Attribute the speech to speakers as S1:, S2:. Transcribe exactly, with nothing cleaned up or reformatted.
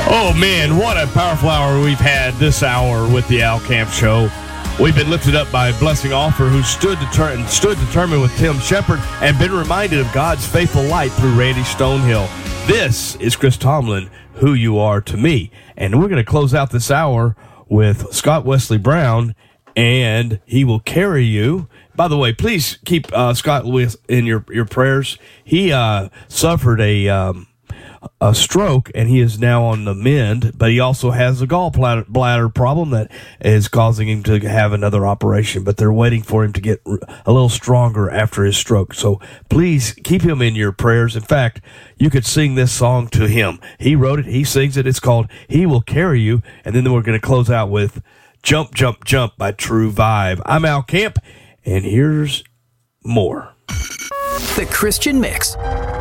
S1: Oh, man, what a powerful hour we've had this hour with the Al Camp Show. We've been lifted up by Blessing Offer, who stood, deter- stood determined with Tim Shepard and been reminded of God's faithful light through Randy Stonehill. This is Chris Tomlin, Who You Are to Me. And we're going to close out this hour with Scott Wesley Brown, and He Will Carry You. By the way, please keep uh, Scott with in your, your prayers. He uh, suffered a... Um, a stroke, and he is now on the mend, but he also has a gallbladder bladder problem that is causing him to have another operation, but they're waiting for him to get a little stronger after his stroke. So please keep him in your prayers. In fact, you could sing this song to him. He wrote it. He sings it. It's called He Will Carry You. And then we're going to close out with Jump, Jump, Jump by True Vibe. I'm Al Camp, and here's more.
S2: The Christian Mix